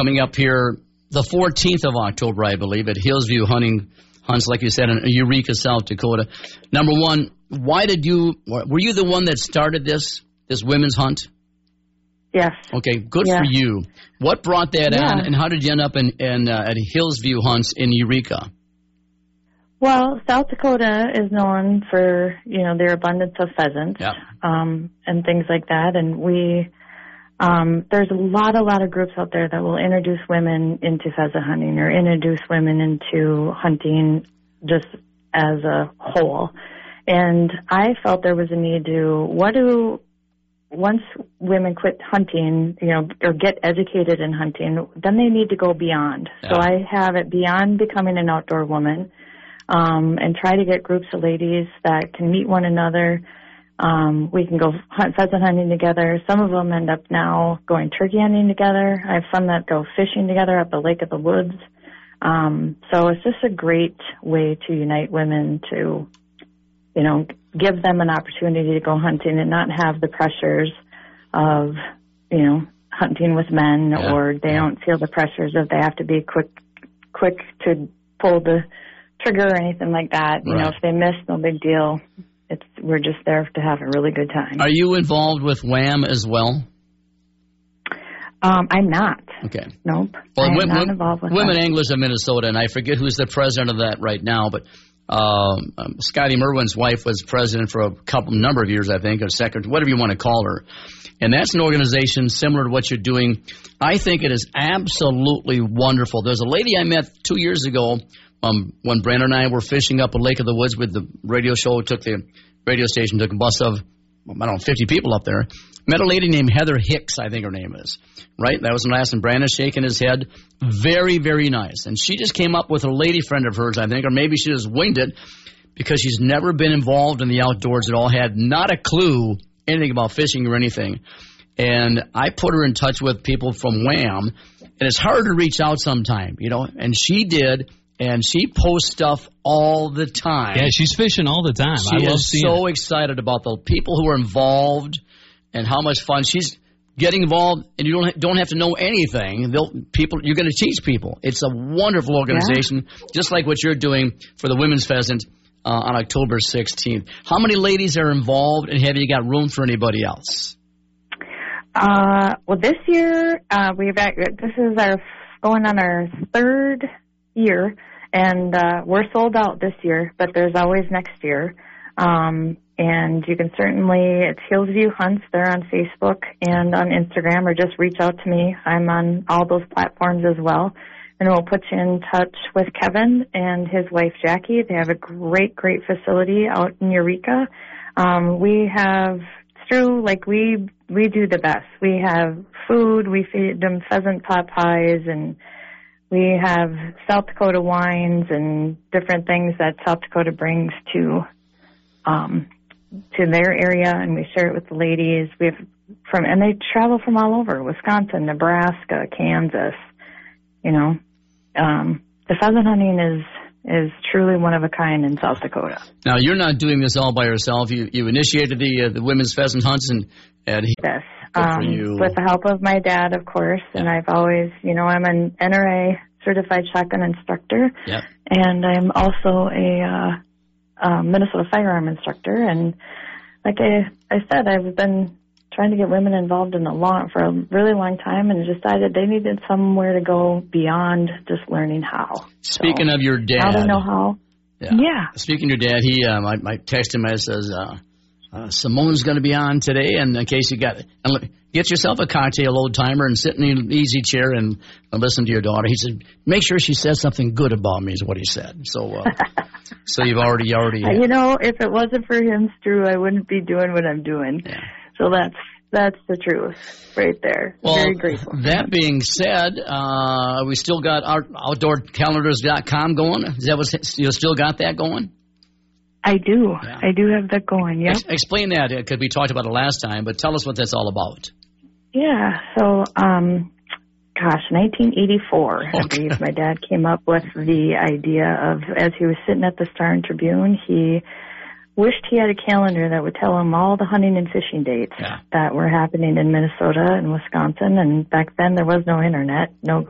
coming up here the 14th of October, I believe, at Hillsview Hunts, like you said, in Eureka, South Dakota. Number one, were you the one that started this women's hunt? Yes. Okay, good for you. What brought that on, and how did you end up at Hillsview Hunts in Eureka? Well, South Dakota is known for, their abundance of pheasants, and things like that. And there's a lot of groups out there that will introduce women into pheasant hunting or introduce women into hunting just as a whole. And I felt there was a need to, once women quit hunting, or get educated in hunting, then they need to go beyond. Yeah. So I have it beyond becoming an outdoor woman, and try to get groups of ladies that can meet one another. We can go pheasant hunting together. Some of them end up now going turkey hunting together. I have some that go fishing together at the Lake of the Woods. So it's just a great way to unite women to, give them an opportunity to go hunting and not have the pressures of, hunting with men, or they don't feel the pressures of they have to be quick to pull the trigger or anything like that. If they miss, no big deal. We're just there to have a really good time. Are you involved with WHAM as well? I'm not. Okay. Nope. Well, I'm not involved with Women Anglers of Minnesota, and I forget who's the president of that right now, but Scotty Merwin's wife was president for a number of years, I think, or secretary, whatever you want to call her. And that's an organization similar to what you're doing. I think it is absolutely wonderful. There's a lady I met 2 years ago when Brandon and I were fishing up a Lake of the Woods with the radio show, took a bus of, 50 people up there. Met a lady named Heather Hicks, I think her name is. Right? That was the last, and Brandon's shaking his head. Very, very nice. And she just came up with a lady friend of hers, I think, or maybe she just winged it because she's never been involved in the outdoors at all, had not a clue anything about fishing or anything. And I put her in touch with people from WHAM, and it's hard to reach out sometime, and she did. And she posts stuff all the time. Yeah, she's fishing all the time. I love seeing so excited about the people who are involved and how much fun she's getting involved. And you don't have to know anything. You're going to teach people. It's a wonderful organization, just like what you're doing for the Women's Pheasant on October 16th. How many ladies are involved, and have you got room for anybody else? Well, this year this is going on our third year. And we're sold out this year, but there's always next year. And you can it's Hillsview Hunts. They're on Facebook and on Instagram, or just reach out to me. I'm on all those platforms as well. And we'll put you in touch with Kevin and his wife, Jackie. They have a great, great facility out in Eureka. We do the best. We have food. We feed them pheasant pot pies, and we have South Dakota wines and different things that South Dakota brings to their area, and we share it with the ladies. And they travel from all over: Wisconsin, Nebraska, Kansas. The pheasant hunting is truly one of a kind in South Dakota. Now, you're not doing this all by yourself. You initiated the women's pheasant hunts yes. With the help of my dad, of course, and I've always, I'm an NRA certified shotgun instructor, and I'm also a Minnesota firearm instructor, and like I said, I've been trying to get women involved for a really long time, and decided they needed somewhere to go beyond just learning how. Speaking of your dad. Now they know how. Yeah. Speaking of your dad, he, I text him, I says, Simone's going to be on today, and in case you get yourself a cocktail old timer and sit in an easy chair and listen to your daughter. He said, make sure she says something good about me is what he said. So, so you've already. If it wasn't for him, Stu, I wouldn't be doing what I'm doing. Yeah. So that's the truth right there. Well, very grateful. That being said, we still got our outdoorcalendars.com going. Is that what you still got that going? I do. Yeah. I do have that going, yeah. Explain that, because we talked about it last time, but tell us what that's all about. Yeah, so, 1984, I believe my dad came up with the idea of, as he was sitting at the Star and Tribune, he wished he had a calendar that would tell him all the hunting and fishing dates that were happening in Minnesota and Wisconsin, and back then there was no internet, no